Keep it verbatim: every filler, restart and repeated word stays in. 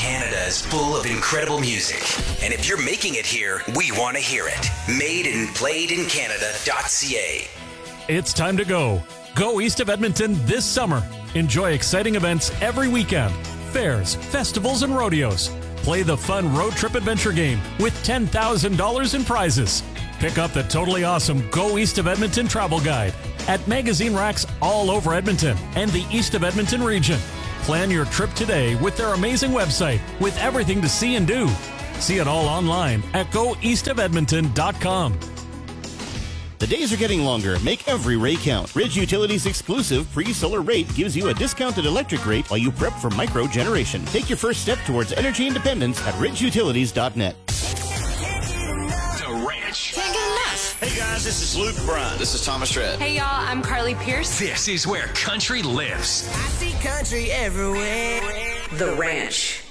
Canada is full of incredible music. And if you're making it here, we want to hear it. made and played in canada dot c a. It's time to go. Go east of Edmonton this summer. Enjoy exciting events every weekend. Fairs, festivals, and rodeos. Play the fun road trip adventure game with ten thousand dollars in prizes. Pick up the totally awesome Go East of Edmonton travel guide at magazine racks all over Edmonton and the East of Edmonton region. Plan your trip today with their amazing website with everything to see and do. See it all online at go east of edmonton dot com. The days are getting longer. Make every ray count. Ridge Utilities' exclusive pre-solar rate gives you a discounted electric rate while you prep for micro generation. Take your first step towards energy independence at ridge utilities dot net. The Ranch. Can't get enough. Hey guys, this is Luke Bryan. This is Thomas Shred. Hey y'all, I'm Carly Pierce. This is where country lives. I see country everywhere. The Ranch.